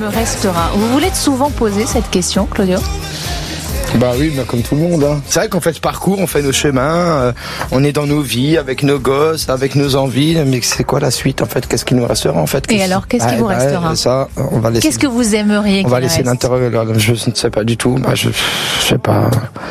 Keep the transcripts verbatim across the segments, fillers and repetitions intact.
restera? Vous voulez souvent poser cette question, Claudio? Bah oui, bah comme tout le monde. Hein. C'est vrai qu'on fait ce parcours, on fait nos chemins, euh, on est dans nos vies, avec nos gosses, avec nos envies. Mais c'est quoi la suite en fait? Qu'est-ce qui nous restera en fait? Et alors, qu'est-ce bah, qui vous bah, restera? Ça, on va laisser. Qu'est-ce que vous aimeriez? On va laisser l'interrogatoire. Je ne sais pas du tout. Bah, je, je sais pas.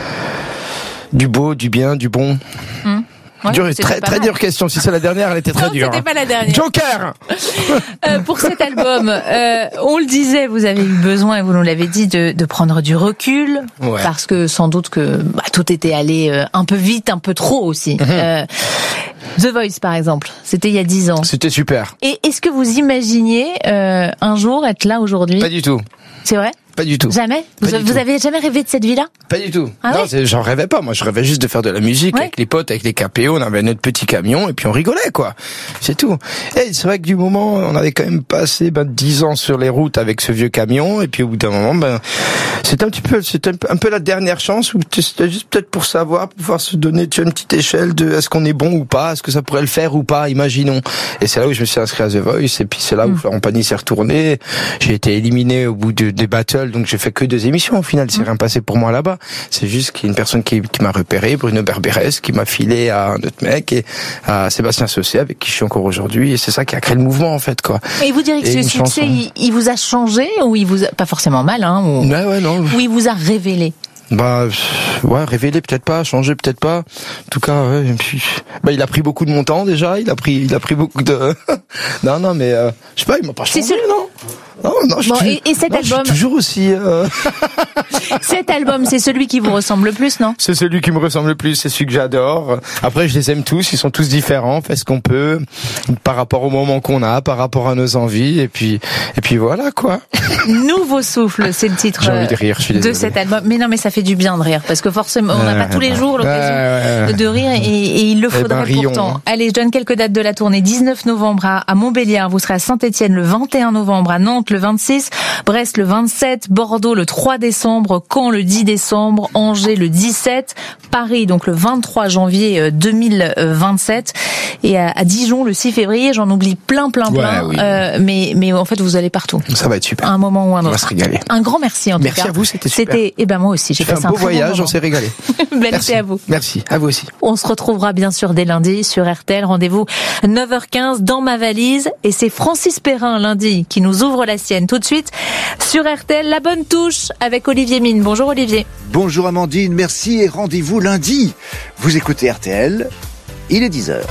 Du beau, du bien, du bon. Hum. Ouais, dur, très très dure question. Si c'est la dernière, elle était très non, dure. C'était pas la dernière. Joker. euh, pour cet album, euh, on le disait, vous avez eu besoin, et vous nous l'avez dit, de, de prendre du recul, ouais. parce que sans doute que bah, tout était allé euh, un peu vite, un peu trop aussi. Mm-hmm. Euh, The Voice, par exemple, c'était il y a dix ans. C'était super. Et est-ce que vous imaginiez euh, un jour être là aujourd'hui? Pas du tout. C'est vrai? Pas du tout. Jamais? Vous, du vous tout. avez jamais rêvé de cette vie-là? Pas du tout. Ah non, ouais j'en rêvais pas. Moi, je rêvais juste de faire de la musique ouais. avec les potes, avec les K P O. On avait notre petit camion et puis on rigolait, quoi. C'est tout. Et c'est vrai que du moment, on avait quand même passé ben, dix ans sur les routes avec ce vieux camion. Et puis au bout d'un moment, ben, c'était un petit peu, c'était un peu la dernière chance où c'était juste peut-être pour savoir, pour pouvoir se donner tu vois, une petite échelle de est-ce qu'on est bon ou pas, est-ce que ça pourrait le faire ou pas, imaginons. Et c'est là où je me suis inscrit à The Voice. Et puis c'est là où mmh. Florent Pagny s'est retourné. J'ai été éliminé au bout de, des battles, donc j'ai fait que deux émissions au final, c'est rien passé pour moi là-bas. C'est juste qu'il y a une personne qui, qui m'a repéré, Bruno Berberès, qui m'a filé à un autre mec et à Sébastien Saucé avec qui je suis encore aujourd'hui. Et c'est ça qui a créé le mouvement en fait, quoi. Et vous direz que ce succès, il, il vous a changé ou il vous a pas forcément mal, hein, ou, ouais, ouais, non. ou il vous a révélé? Bah ouais, révélé peut-être pas, changé peut-être pas. En tout cas, ouais, et puis, bah il a pris beaucoup de mon temps déjà. Il a pris, il a pris beaucoup de. non, non, mais euh, je sais pas, il m'a pas changé, c'est non. Non, non, je bon, suis, et, et cet non, album, je suis toujours aussi. Euh... cet album, c'est celui qui vous ressemble le plus, non? C'est celui qui me ressemble le plus, c'est celui que j'adore. Après, je les aime tous, ils sont tous différents, on fait ce qu'on peut par rapport au moment qu'on a, par rapport à nos envies, et puis, et puis voilà quoi. Nouveau souffle, c'est le titre. J'ai envie de rire, je suis désolé. De cet album. Mais non, mais ça fait du bien de rire, parce que forcément, on n'a pas tous les jours l'occasion ouais, ouais. de rire, et, et il le faudrait eh ben, pourtant. Rions. Allez, je donne quelques dates de la tournée. dix-neuf novembre à, à Montbéliard, vous serez à Saint-Étienne le vingt et un novembre, à Nantes le vingt-six, Brest le vingt-sept, Bordeaux le trois décembre, Caen le dix décembre, Angers le dix-sept, Paris donc le vingt-trois janvier deux mille vingt-sept, et à, à Dijon le six février. J'en oublie plein, plein, plein. Ouais, oui. euh, mais, mais en fait, vous allez partout. Ça va être super. À un moment ou un autre. On va se régaler. Un grand merci en tout merci cas. Merci à vous, c'était super. C'était, eh ben moi aussi, j'ai passé un un beau très voyage, bon on s'est régalé. Belle été à vous. Merci, à vous aussi. On se retrouvera bien sûr dès lundi sur R T L. Rendez-vous neuf heures quinze dans ma valise. Et c'est Francis Perrin lundi qui nous ouvre la sienne. Tout de suite sur R T L, la bonne touche avec Olivier Mine. Bonjour Olivier. Bonjour Amandine, merci et rendez-vous lundi. Vous écoutez R T L, il est dix heures.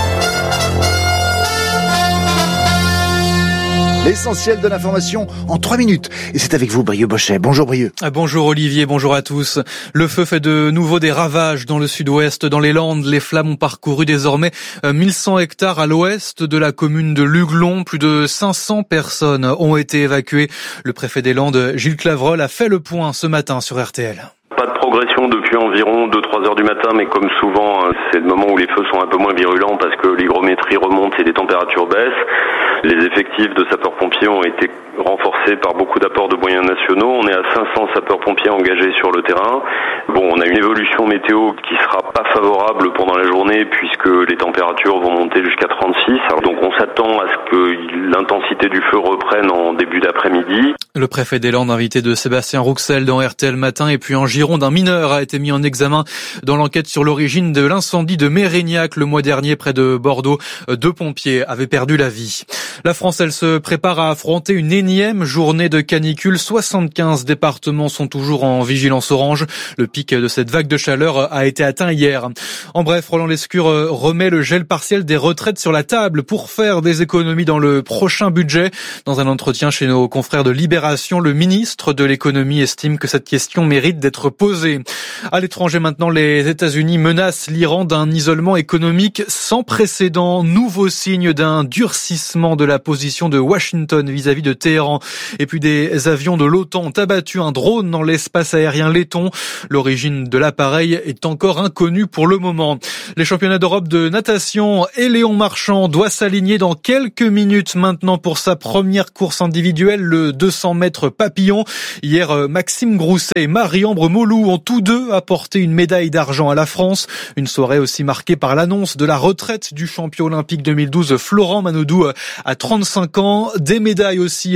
L'essentiel de l'information en trois minutes. Et c'est avec vous, Brieux Bochet. Bonjour, Brieux. Bonjour, Olivier. Bonjour à tous. Le feu fait de nouveau des ravages dans le sud-ouest, dans les Landes. Les flammes ont parcouru désormais mille cent hectares à l'ouest de la commune de Luglon. Plus de cinq cents personnes ont été évacuées. Le préfet des Landes, Gilles Clavreul, a fait le point ce matin sur R T L. Pas de progression depuis environ deux trois heures du matin, mais comme souvent, c'est le moment où les feux sont un peu moins virulents parce que l'hygrométrie remonte et les températures baissent. Les effectifs de sapeurs-pompiers ont été renforcés par beaucoup d'apports de moyens nationaux. On est à cinq cents sapeurs-pompiers engagés sur le terrain. Bon, on a une évolution météo qui sera pas favorable pendant la journée puisque les températures vont monter jusqu'à trente-six. Alors donc on s'attend à ce que l'intensité du feu reprenne en début d'après-midi. Le préfet des Landes, invité de Sébastien Rouxel dans R T L Matin, et puis en Gironde, un mineur a été mis en examen dans l'enquête sur l'origine de l'incendie de Mérignac le mois dernier près de Bordeaux. Deux pompiers avaient perdu la vie. La France, elle se prépare à affronter une énième journée de canicule. soixante-quinze départements sont toujours en vigilance orange. Le pic de cette vague de chaleur a été atteint hier. En bref, Roland Lescure remet le gel partiel des retraites sur la table pour faire des économies dans le prochain budget. Dans un entretien chez nos confrères de Libération, le ministre de l'économie estime que cette question mérite d'être posée. À l'étranger maintenant, les États-Unis menacent l'Iran d'un isolement économique sans précédent. Nouveau signe d'un durcissement de la position de Washington vis-à-vis de Téhéran. Et puis des avions de l'OTAN ont abattu un drone dans l'espace aérien letton. L'origine de l'appareil est encore inconnue pour le moment. Les championnats d'Europe de natation, et Léon Marchand doit s'aligner dans quelques minutes maintenant pour sa première course individuelle, le deux cents mètres papillon. Hier, Maxime Grousset et Marie-Ambre Molou ont tous deux apporté une médaille d'argent à la France. Une soirée aussi marquée par l'annonce de la retraite du champion olympique deux mille douze Florent Manodou à trente-cinq ans. Des médailles aussi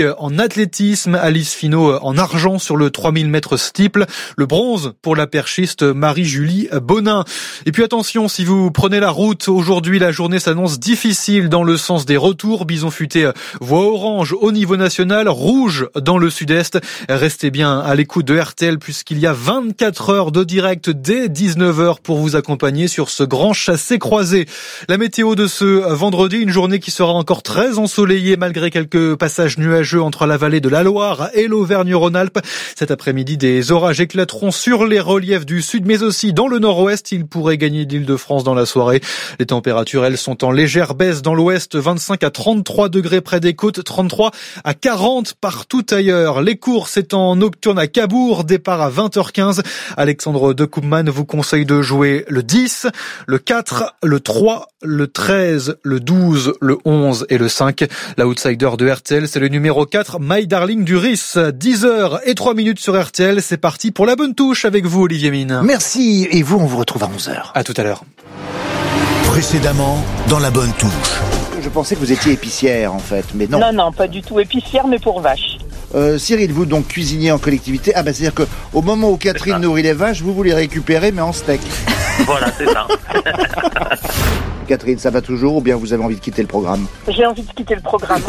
en athlétisme, Alice Finot en argent sur le trois mille mètres steeple, le bronze pour la perchiste Marie-Julie Bonin. Et puis attention, si vous prenez la route, aujourd'hui la journée s'annonce difficile dans le sens des retours. Bison Futé voit orange au niveau national, rouge dans le sud-est. Restez bien à l'écoute de R T L puisqu'il y a vingt-quatre heures de direct dès dix-neuf heures pour vous accompagner sur ce grand chassé-croisé. La météo de ce vendredi, une journée qui sera encore très ensoleillée malgré quelques passages nuageux entre la vallée de la Loire et l'Auvergne-Rhône-Alpes. Cet après-midi, des orages éclateront sur les reliefs du sud mais aussi dans le nord-ouest. Il pourrait gagner l'Île-de-France dans la soirée. Les températures, elles, sont en légère baisse dans l'ouest, vingt-cinq à trente-trois degrés près des côtes, trente-trois à quarante partout ailleurs. Les courses, c'est en nocturne à Cabourg, départ à vingt heures quinze. Alexandre de Koopman vous conseille de jouer le dix, le quatre, le trois, le treize, le douze, le onze et le cinq. L'outsider de R T L, c'est le numéro quatre, My Darling du R I S. dix heures et trois minutes sur R T L. C'est parti pour la bonne touche avec vous, Olivier Mine. Merci. Et vous, on vous retrouve à onze heures. À tout à l'heure. Précédemment, dans la bonne touche. Je pensais que vous étiez épicière, en fait, mais non. Non, non, pas du tout épicière, mais pour vaches. Euh, Cyril, vous donc cuisinier en collectivité. Ah bah c'est-à-dire que au moment où Catherine nourrit les vaches, vous vous les récupérez mais en steak. Voilà, c'est ça. Catherine, ça va toujours ou bien vous avez envie de quitter le programme? J'ai envie de quitter le programme.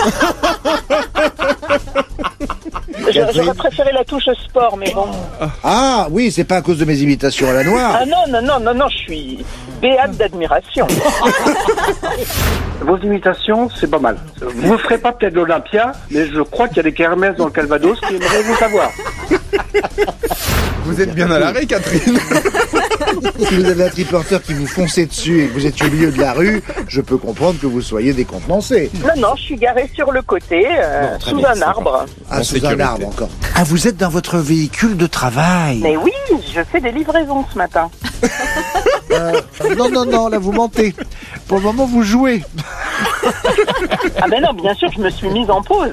J'aurais préféré la touche sport, mais bon. Ah oui, c'est pas à cause de mes imitations à la noire. Ah non, non, non, non, non, je suis béate d'admiration. Vos imitations, c'est pas mal. Vous ne ferez pas peut-être l'Olympia, mais je crois qu'il y a des kermesses dans le Calvados qui aimeraient vous savoir. Vous êtes bien à l'arrêt, Catherine. Si vous avez un triporteur qui vous fonçait dessus et que vous êtes au milieu de la rue, je peux comprendre que vous soyez décontenancé. Non, non, je suis garé sur le côté, euh, bon, sous bien, un arbre. Ah, sous un arbre encore. Ah, vous êtes dans votre véhicule de travail. Mais oui, je fais des livraisons ce matin. euh, non, non, non, là vous mentez. Pour le moment, vous jouez. Ah ben non, bien sûr, je me suis mise en pause.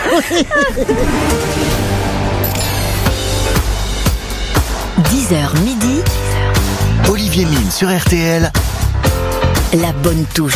dix heures midi. Olivier Mine sur R T L. La bonne touche.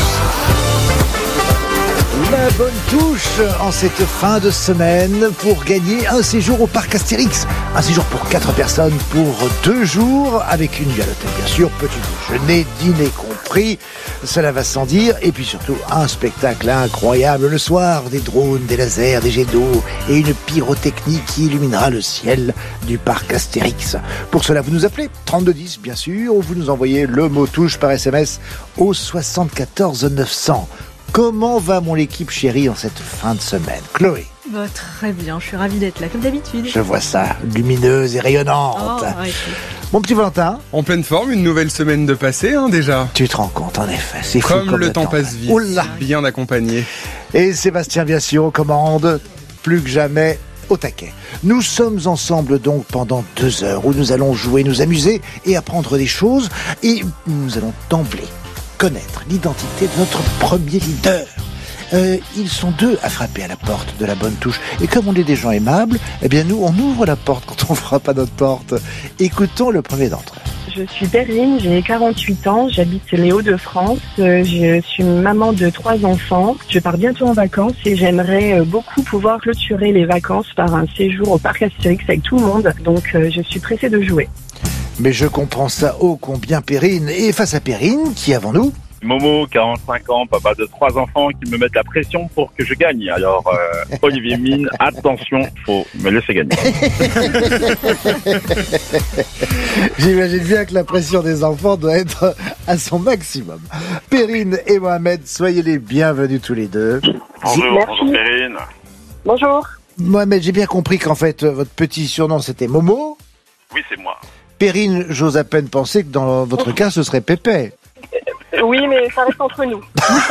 La bonne touche en cette fin de semaine pour gagner un séjour au parc Astérix. Un séjour pour quatre personnes pour deux jours avec une nuit à l'hôtel, bien sûr, petit déjeuner, dîner compris. Cela va sans dire. Et puis surtout, un spectacle incroyable le soir. Des drones, des lasers, des jets d'eau et une pyrotechnie qui illuminera le ciel du parc Astérix. Pour cela, vous nous appelez trente-deux dix, bien sûr, ou vous nous envoyez le mot touche par S M S au soixante-quatorze neuf cents. Comment va mon équipe chérie en cette fin de semaine? Chloé? Bah, très bien, je suis ravie d'être là, comme d'habitude. Je vois ça, lumineuse et rayonnante. Oh, ouais. Mon petit Valentin? En pleine forme, une nouvelle semaine de passé, hein, déjà. Tu te rends compte, en effet, c'est fou comme, comme le, le temps temps passe vite, Oula. Bien accompagné. Et Sébastien, bien sûr, aux commandes, plus que jamais au taquet. Nous sommes ensemble donc pendant deux heures où nous allons jouer, nous amuser et apprendre des choses. Et nous allons d'emblée connaître l'identité de notre premier leader. Euh, ils sont deux à frapper à la porte de la bonne touche. Et comme on est des gens aimables, eh bien nous, on ouvre la porte quand on frappe à notre porte. Écoutons le premier d'entre eux. Je suis Perrine, j'ai quarante-huit ans, j'habite les Hauts-de-France, je suis maman de trois enfants, je pars bientôt en vacances et j'aimerais beaucoup pouvoir clôturer les vacances par un séjour au parc Astérix avec tout le monde, donc je suis pressée de jouer. Mais je comprends ça ô combien, Perrine. Et face à Perrine, qui avons-nous? Momo, quarante-cinq ans, papa de trois enfants qui me mettent la pression pour que je gagne. Alors, euh, Olivier Mine, attention, faut me laisser gagner. J'imagine bien que la pression des enfants doit être à son maximum. Perrine et Mohamed, soyez les bienvenus tous les deux. Bonjour, Merci. bonjour Perrine. Bonjour. Mohamed, j'ai bien compris qu'en fait, votre petit surnom c'était Momo. Oui, c'est moi. Perrine, j'ose à peine penser que dans votre cas, ce serait Pépé. Oui, mais ça reste entre nous.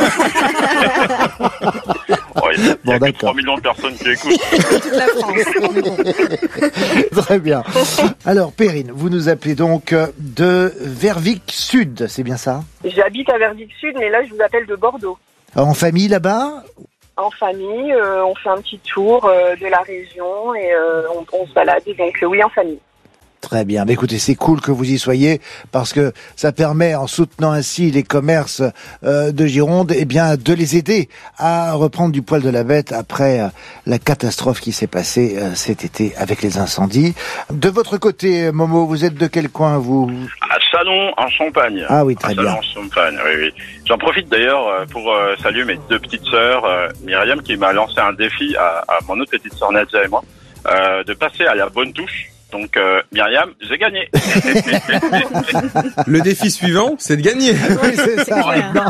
Oh, il y a, bon, il y a que trois millions de personnes qui écoutent. Toute la France. Très bien. Alors, Perrine, vous nous appelez donc de Vervic Sud, c'est bien ça? J'habite à Vervic Sud, mais là, je vous appelle de Bordeaux. En famille, là-bas? En famille, euh, on fait un petit tour euh, de la région et euh, on, on se balade, donc euh, oui, en famille. Très bien. Mais écoutez, c'est cool que vous y soyez parce que ça permet, en soutenant ainsi les commerces euh, de Gironde, eh bien, de les aider à reprendre du poil de la bête après euh, la catastrophe qui s'est passée euh, cet été avec les incendies. De votre côté, Momo, vous êtes de quel coin, vous? À Chalon, en Champagne. Ah oui, très à bien. Chalon, en Champagne, oui, oui. J'en profite d'ailleurs pour euh, saluer mes deux petites sœurs, euh, Myriam, qui m'a lancé un défi à, à mon autre petite sœur Nadia et moi, euh, de passer à la bonne touche. Donc, euh, Myriam, j'ai gagné. Le défi suivant, c'est de gagner. Oui, c'est ça.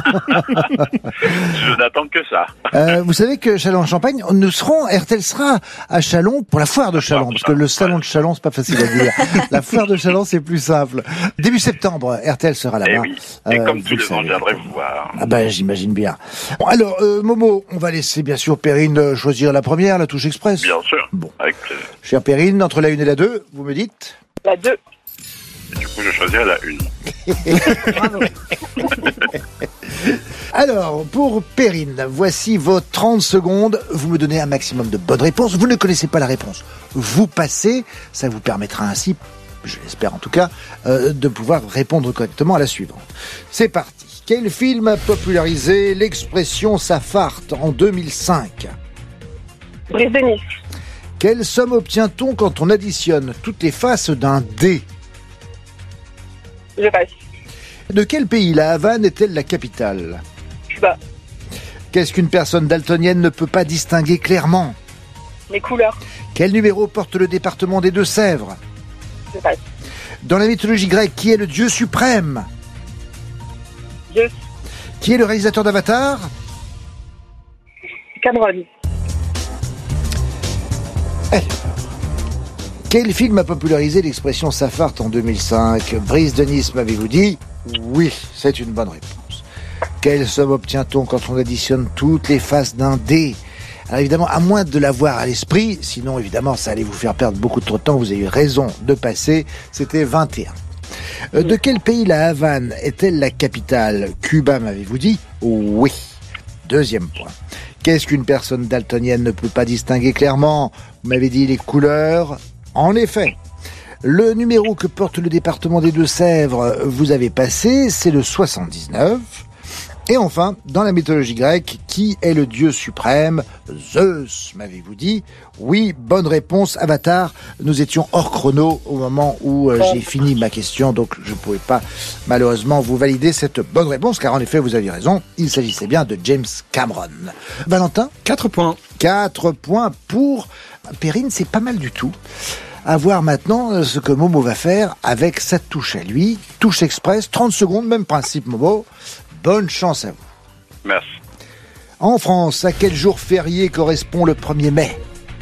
Je n'attends que ça. Euh, vous savez que Châlons-en-Champagne, nous serons, R T L sera à Chalon pour la foire de Chalon, parce que le salon de Chalon, c'est pas facile à dire. La foire de Chalon, c'est plus simple. Début septembre, R T L sera là-bas. Et oui. Et euh, comme tous les ans, je viendrai vous voir. Ah ben, j'imagine bien. Bon, alors, euh, Momo, on va laisser bien sûr Perrine choisir la première, la touche express. Bien sûr. Bon. Avec plaisir. Chère Perrine, entre la une et la deux, vous me dites? La deux. Et du coup, je choisirai la une. Bravo. Alors, pour Perrine, voici vos trente secondes. Vous me donnez un maximum de bonnes réponses. Vous ne connaissez pas la réponse. Vous passez. Ça vous permettra ainsi, je l'espère en tout cas, euh, de pouvoir répondre correctement à la suivante. C'est parti. Quel film a popularisé l'expression « ça farte » en deux mille cinq? Brise de Nice. Quelle somme obtient-on quand on additionne toutes les faces d'un dé? Je passe. De quel pays la Havane est-elle la capitale? Cuba. Qu'est-ce qu'une personne daltonienne ne peut pas distinguer clairement? Les couleurs. Quel numéro porte le département des Deux-Sèvres? Je passe. Dans la mythologie grecque, qui est le dieu suprême? Zeus. Qui est le réalisateur d'Avatar? Cameron. Alors, quel film a popularisé l'expression « ça farte » en deux mille cinq? Brise de Nice, m'avez-vous dit? Oui, c'est une bonne réponse. Quelle somme obtient-on quand on additionne toutes les faces d'un dé? Alors évidemment, à moins de l'avoir à l'esprit, sinon évidemment ça allait vous faire perdre beaucoup trop de temps, vous avez eu raison de passer, c'était vingt et un. Euh, de quel pays la Havane est-elle la capitale? Cuba, m'avez-vous dit? Oui. Deuxième point. Qu'est-ce qu'une personne daltonienne ne peut pas distinguer clairement? Vous m'avez dit les couleurs. En effet. Le numéro que porte le département des Deux-Sèvres, vous avez passé, c'est le soixante-dix-neuf. Et enfin, dans la mythologie grecque, qui est le dieu suprême? Zeus, m'avez-vous dit? Oui, bonne réponse, Avatar. Nous étions hors chrono au moment où euh, j'ai fini ma question, donc je ne pouvais pas malheureusement vous valider cette bonne réponse, car en effet, vous aviez raison, il s'agissait bien de James Cameron. Valentin? Quatre points. Quatre points pour Perrine, c'est pas mal du tout. À voir maintenant ce que Momo va faire avec sa touche à lui. Touche express, trente secondes, même principe Momo. Bonne chance à vous. Merci. En France, à quel jour férié correspond le premier mai?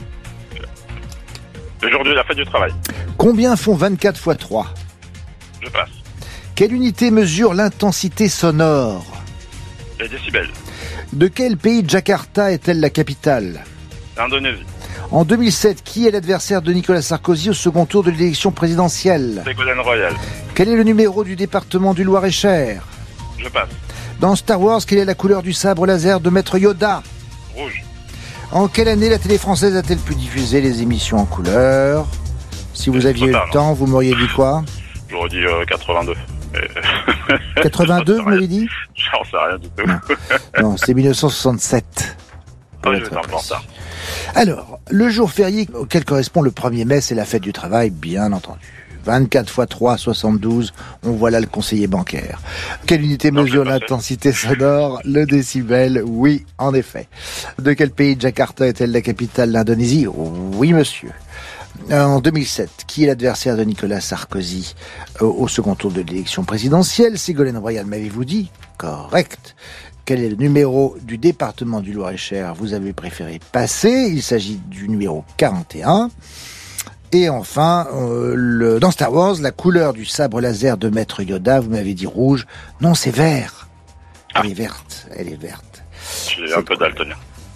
Le jour de la fête du travail. Combien font vingt-quatre fois trois? Je passe. Quelle unité mesure l'intensité sonore? Les décibels. De quel pays Jakarta est-elle la capitale? L'Indonésie. En deux mille sept, qui est l'adversaire de Nicolas Sarkozy au second tour de l'élection présidentielle? Ségolène Royal. Quel est le numéro du département du Loir-et-Cher? Je passe. Dans Star Wars, quelle est la couleur du sabre laser de Maître Yoda? Rouge. En quelle année la télé française a-t-elle pu diffuser les émissions en couleur? Si vous aviez eu le temps, vous m'auriez dit quoi? J'aurais dit euh, quatre-vingt-deux. quatre-vingt-deux, vous m'avez dit? J'en sais rien du tout. Non, non c'est mille neuf cent soixante-sept. Oh, je vais un peu en retard. Alors, le jour férié auquel correspond le premier mai, c'est la fête du travail, bien entendu. vingt-quatre fois trois, soixante-douze, on voit là le conseiller bancaire. Quelle unité mesure l'intensité sonore? Le décibel, oui, en effet. De quel pays Jakarta est-elle la capitale? L'Indonésie? Oui, monsieur. En deux mille sept, qui est l'adversaire de Nicolas Sarkozy au second tour de l'élection présidentielle? Ségolène Royal, m'avez-vous dit? Correct. Quel est le numéro du département du Loir-et-Cher? Vous avez préféré passer. Il s'agit du numéro quarante et un. Et enfin, euh, le, dans Star Wars, la couleur du sabre laser de Maître Yoda, vous m'avez dit rouge. Non, c'est vert. Elle est verte. Elle est verte. Je suis un peu daltonien.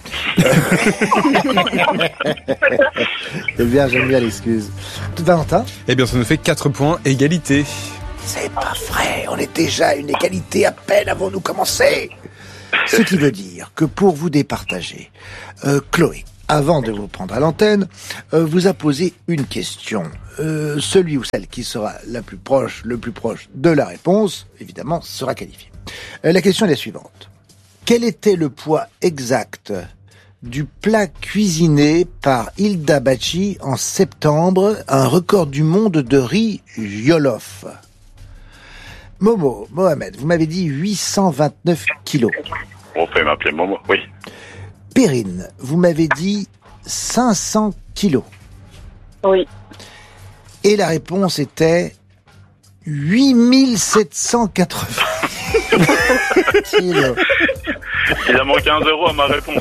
Eh bien, j'aime bien l'excuse. Valentin? Eh bien, ça nous fait quatre points, égalité. C'est pas vrai. On est déjà à une égalité. À peine avons-nous commencé. Ce qui veut dire que pour vous départager, euh, Chloé, avant de vous prendre à l'antenne, euh, vous a posé une question. Euh, celui ou celle qui sera la plus proche, le plus proche de la réponse, évidemment, sera qualifié. Euh, la question est la suivante. Quel était le poids exact du plat cuisiné par Hilda Bacci en septembre, un record du monde de riz Jollof? Momo, Mohamed, vous m'avez dit huit cent vingt-neuf kilos. On peut m'appeler Momo, oui. Perrine, vous m'avez dit cinq cents kilos. Oui. Et la réponse était huit mille sept cent quatre-vingts kilos. Il a manqué un zéro à ma réponse.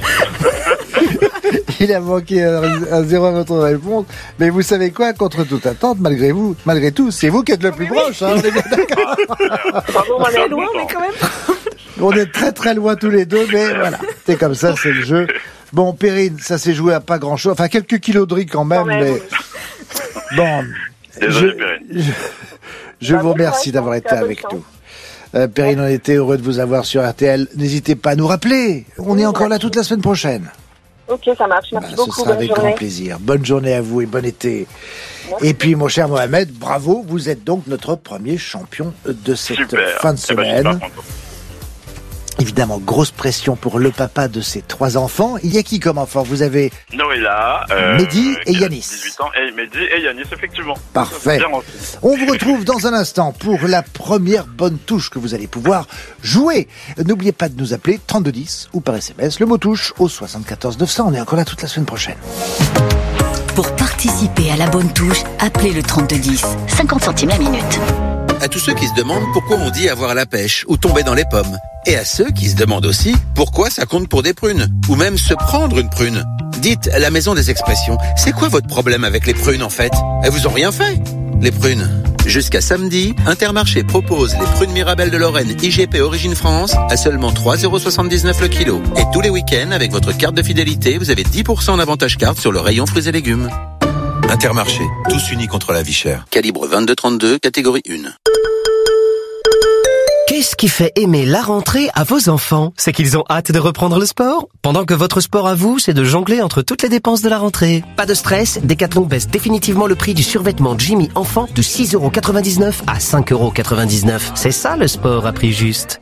Il a manqué un, un zéro à votre réponse. Mais vous savez quoi, contre toute attente, malgré vous, malgré tout, c'est vous qui êtes le plus proche, hein, on est bien d'accord. Bravo, on est loin, mais quand même. On est très très loin tous les deux, mais voilà. C'est comme ça, c'est le jeu. Bon, Perrine, ça s'est joué à pas grand chose. Enfin, quelques kilos de riz quand même, mais... Bon. Désolé, je, Perrine. Je, je vous remercie d'avoir été avec nous. Euh, Perrine, on était heureux de vous avoir sur R T L. N'hésitez pas à nous rappeler. On est encore là toute la semaine prochaine. Ok, ça marche. Merci bah, beaucoup. Ce sera avec journée. grand plaisir. Bonne journée à vous et bon été. Merci. Et puis, mon cher Mohamed, bravo. Vous êtes donc notre premier champion de cette Super. fin de semaine. Eh ben, Évidemment, grosse pression pour le papa de ses trois enfants. Il y a qui comme enfant? Vous avez Noëlla, euh, Mehdi et Yanis. dix-huit ans, et Mehdi et Yanis, effectivement. Parfait. On vous retrouve dans un instant pour la première bonne touche que vous allez pouvoir jouer. N'oubliez pas de nous appeler trente-deux dix ou par S M S, le mot touche au soixante-quatorze neuf cents. On est encore là toute la semaine prochaine. Pour participer à la bonne touche, appelez le trente-deux dix. cinquante centimes la minute. À tous ceux qui se demandent pourquoi on dit avoir la pêche ou tomber dans les pommes. Et à ceux qui se demandent aussi pourquoi ça compte pour des prunes, ou même se prendre une prune. Dites à la maison des expressions, c'est quoi votre problème avec les prunes en fait? Elles vous ont rien fait, les prunes. Jusqu'à samedi, Intermarché propose les prunes Mirabelle de Lorraine I G P Origine France à seulement trois euros soixante-dix-neuf le kilo. Et tous les week-ends, avec votre carte de fidélité, vous avez dix pour cent d'avantage carte sur le rayon fruits et légumes. Intermarché, tous unis contre la vie chère. Calibre vingt-deux trente-deux, catégorie un. Qu'est-ce qui fait aimer la rentrée à vos enfants? C'est qu'ils ont hâte de reprendre le sport? Pendant que votre sport à vous, c'est de jongler entre toutes les dépenses de la rentrée. Pas de stress, Decathlon baisse définitivement le prix du survêtement Jimmy enfant de six euros quatre-vingt-dix-neuf à cinq euros quatre-vingt-dix-neuf. C'est ça le sport à prix juste.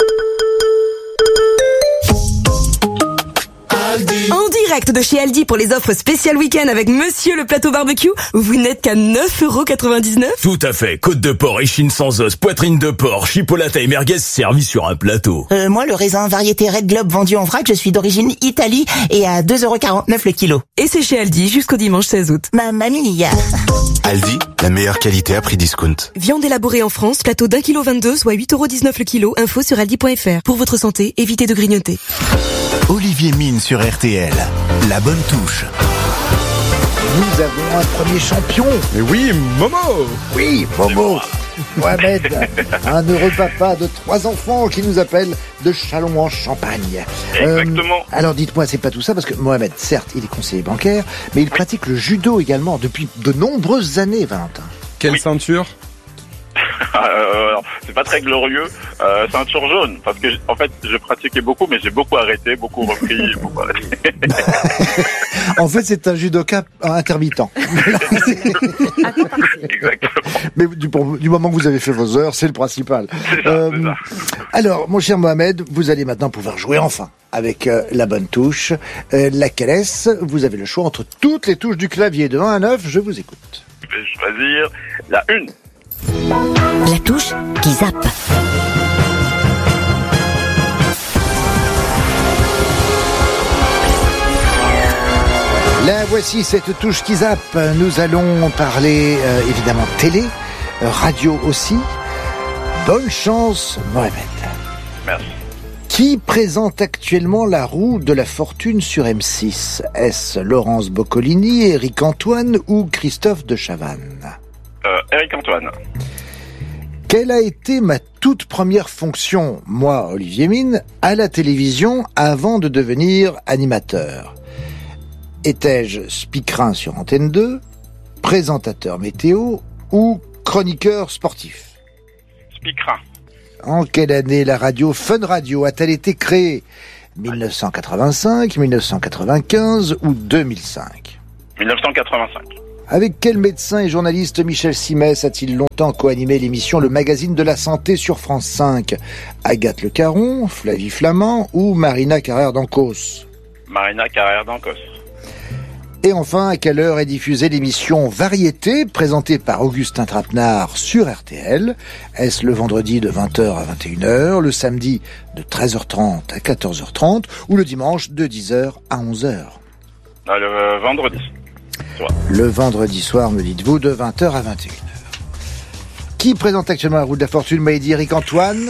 En direct de chez Aldi pour les offres spéciales week-end avec Monsieur le plateau barbecue, vous n'êtes qu'à neuf euros quatre-vingt-dix-neuf. Tout à fait. Côte de porc, échine sans os, poitrine de porc, chipolata et merguez servis sur un plateau. Euh, moi, le raisin variété Red Globe vendu en vrac, je suis d'origine Italie et à deux euros quarante-neuf le kilo. Et c'est chez Aldi jusqu'au dimanche seize août. Ma mamie. Aldi, la meilleure qualité à prix discount. Viande élaborée en France, plateau d'un kilo vingt-deux, soit huit euros dix-neuf le kilo. Info sur aldi point f r. Pour votre santé, évitez de grignoter. Olivier Mine sur R T L. La bonne touche. Nous avons un premier champion. Mais oui, Momo. Oui, Momo. Mohamed, un heureux papa de trois enfants qui nous appelle de Châlons en Champagne. Exactement. Euh, alors dites-moi, c'est pas tout ça, parce que Mohamed, certes, il est conseiller bancaire, mais il pratique le judo également depuis de nombreuses années, Valentin. Quelle oui. ceinture? euh, alors, c'est pas très glorieux, euh, ceinture jaune, parce que en fait je pratiquais beaucoup, mais j'ai beaucoup arrêté, beaucoup repris, beaucoup arrêté. En fait, c'est un judoka intermittent. Exactement. Mais du, du moment que vous avez fait vos heures, c'est le principal. C'est ça, euh, c'est ça. Alors, mon cher Mohamed, vous allez maintenant pouvoir jouer enfin avec euh, la bonne touche. Euh, laquelle est-ce? Vous avez le choix entre toutes les touches du clavier de un à neuf. Je vous écoute. Je vais choisir la une. La touche qui zappe. La voici, cette touche qui zappe. Nous allons parler euh, évidemment télé, euh, radio aussi. Bonne chance, Mohamed. Merci. Qui présente actuellement la roue de la fortune sur M six? Est-ce Laurence Boccolini, Éric Antoine ou Christophe de Chavannes? Euh, Éric Antoine. Quelle a été ma toute première fonction, moi, Olivier Mine, à la télévision avant de devenir animateur? Étais-je speakerin sur Antenne deux, présentateur météo ou chroniqueur sportif? Speakerin. En quelle année la radio Fun Radio a-t-elle été créée? mille neuf cent quatre-vingt-cinq, mille neuf cent quatre-vingt-quinze ou deux mille cinq? mille neuf cent quatre-vingt-cinq. Avec quel médecin et journaliste Michel Simès a-t-il longtemps co-animé l'émission Le Magazine de la Santé sur France cinq? Agathe Le Caron, Flavie Flament ou Marina Carrère d'Ancos? Marina Carrère d'Ancos. Et enfin, à quelle heure est diffusée l'émission Variété, présentée par Augustin Trapenard sur R T L? Est-ce le vendredi de vingt heures à vingt et une heures, le samedi de treize heures trente à quatorze heures trente ou le dimanche de dix heures à onze heures? Ah, le euh, vendredi. Ouais. Le vendredi soir, me dites-vous, de vingt heures à vingt et une heures. Qui présente actuellement la roue de la fortune? M'a dit Eric Antoine.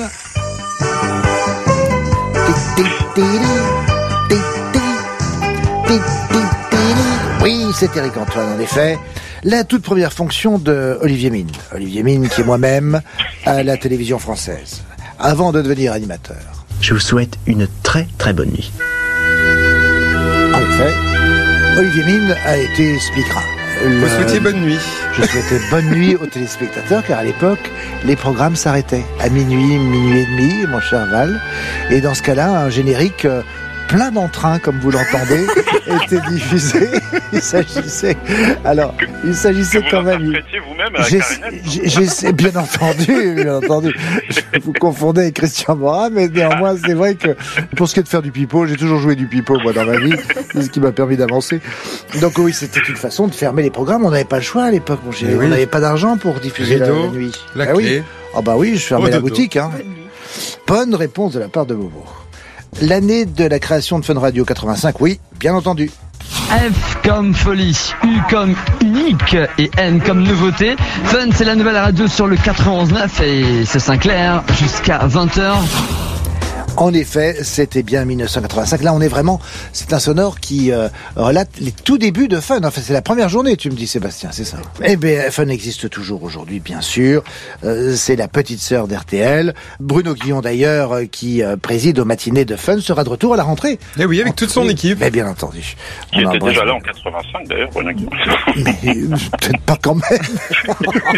Oui, c'est Eric Antoine, en effet. La toute première fonction de Olivier Mine. Olivier Mine, qui est moi-même à la télévision française, avant de devenir animateur. Je vous souhaite une très très bonne nuit. En effet, Olivier Mine a été speaker. Vous souhaitiez bonne nuit. Je souhaitais bonne nuit aux téléspectateurs, car à l'époque, les programmes s'arrêtaient à minuit, minuit et demi, mon cher Val. Et dans ce cas-là, un générique euh, plein d'entrain, comme vous l'entendez, était diffusé. Il s'agissait, alors, il s'agissait que vous quand même. vous-même à J'ai, Carinette, j'ai, bien entendu, bien entendu. Je vous confondais avec Christian Morin, mais néanmoins, c'est vrai que pour ce qui est de faire du pipeau, j'ai toujours joué du pipeau, moi, dans ma vie. C'est ce qui m'a permis d'avancer. Donc oui, c'était une façon de fermer les programmes. On n'avait pas le choix à l'époque, mon chéri. Oui. On n'avait pas d'argent pour diffuser la, Rideau, la nuit. la ah clé. oui. Ah bah oui, je fermais Oh, la dodo. boutique, hein. Bonne réponse de la part de Bobo. L'année de la création de Fun Radio quatre-vingt-cinq, oui, bien entendu. F comme folie, U comme unique et N comme nouveauté. Fun, c'est la nouvelle radio sur le quatre-vingt-onze neuf et c'est Sinclair jusqu'à vingt heures. En effet, c'était bien mille neuf cent quatre-vingt-cinq. Là, on est vraiment... C'est un sonore qui euh, relate les tout débuts de Fun. Enfin, c'est la première journée, tu me dis, Sébastien, c'est ça. Eh bien, Fun existe toujours aujourd'hui, bien sûr. Euh, c'est la petite sœur d'R T L. Bruno Guillon, d'ailleurs, euh, qui euh, préside aux matinées de Fun, sera de retour à la rentrée. Eh oui, avec toute son équipe. Mais bien entendu. Qui était embrasse... déjà là en quatre-vingt-cinq, d'ailleurs, Bruno Guillon. Mais euh, peut-être pas quand même.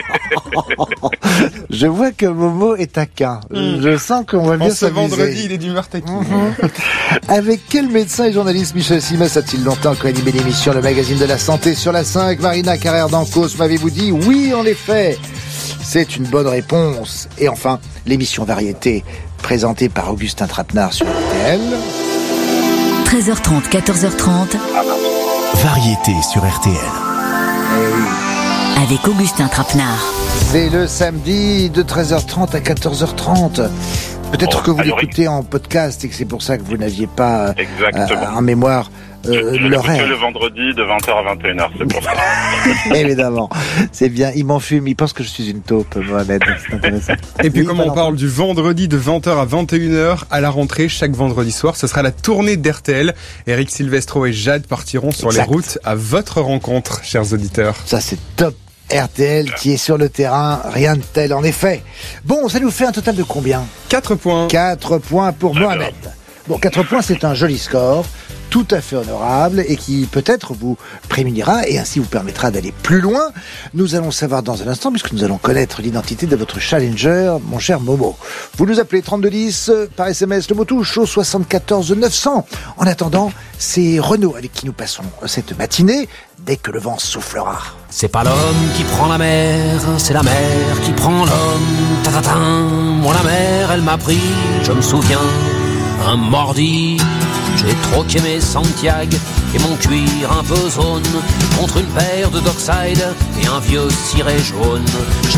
Je vois que Momo est taquin. Mm. Je sens qu'on va bien ce s'amuser. vendredi, il est d'humeur taquine. Mm-hmm. Avec quel médecin et journaliste Michel Simès a-t-il longtemps co-animé l'émission Le Magazine de la Santé sur la cinq? Marina Carrère d'Ancos, m'avez-vous dit? Oui, en effet. C'est une bonne réponse. Et enfin, l'émission Variété, présentée par Augustin Trapenard sur R T L. treize heures trente, quatorze heures trente. Variété sur R T L. Eh oui. Avec Augustin Trapenard. C'est le samedi de treize heures trente à quatorze heures trente. Peut-être oh, que vous l'écoutez en podcast et que c'est pour ça que vous n'aviez pas euh, en mémoire euh, je, je l'horaire. que le vendredi de vingt heures à vingt et une heures, c'est pour ça. Évidemment, c'est bien. Il m'en fume, il pense que je suis une taupe, Mohamed. C'est intéressant. Et puis oui, comme on parle du vendredi de vingt heures à vingt et une heures, à la rentrée, chaque vendredi soir, ce sera la tournée d'R T L. Eric Silvestro et Jade partiront sur exact. les routes à votre rencontre, chers auditeurs. Ça, c'est top. R T L qui est sur le terrain, rien de tel en effet. Bon, ça nous fait un total de combien? quatre points. quatre points pour Mohamed. Bon, quatre points, c'est un joli score, tout à fait honorable et qui peut-être vous prémunira et ainsi vous permettra d'aller plus loin. Nous allons savoir dans un instant, puisque nous allons connaître l'identité de votre challenger, mon cher Momo. Vous nous appelez trente-deux dix par S M S, le mot touche au soixante-quatorze neuf cents. En attendant, c'est Renaud avec qui nous passons cette matinée dès que le vent soufflera. C'est pas l'homme qui prend la mer, c'est la mer qui prend l'homme. Ta-ta-ta, moi la mer, elle m'a pris, je me souviens, un mordi. J'ai troqué mes Santiago et mon cuir un peu zone contre une paire de Dockside et un vieux ciré jaune.